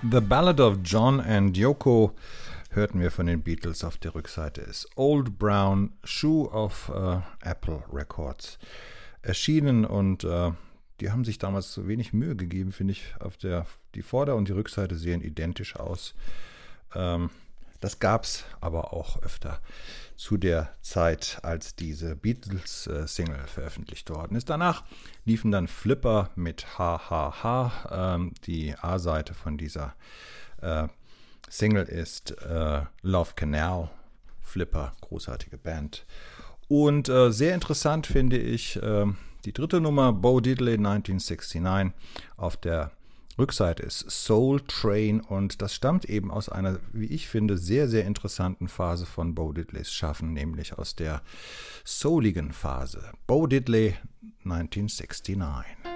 The Ballad of John and Yoko hörten wir von den Beatles. Auf der Rückseite ist Old Brown Shoe auf Apple Records erschienen und die haben sich damals so wenig Mühe gegeben, finde ich. Die Vorder- und die Rückseite sehen identisch aus. Das gab es aber auch öfter zu der Zeit, als diese Beatles-Single veröffentlicht worden ist. Danach liefen dann Flipper mit HHH. Die A-Seite von dieser Single ist Love Canal. Flipper, großartige Band. Und sehr interessant finde ich die dritte Nummer, Bo Diddley 1969. Auf der Rückseite ist Soul Train und das stammt eben aus einer, wie ich finde, sehr, sehr interessanten Phase von Bo Diddleys Schaffen, nämlich aus der souligen Phase. Bo Diddley 1969.